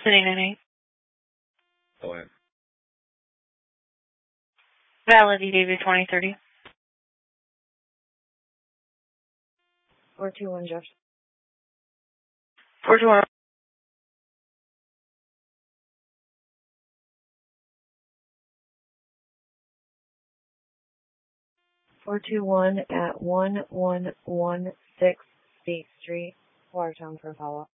898. Go ahead. Validity date 2030. 421 Jeff. 421. 421 at 1116 State Street, Watertown for follow-up.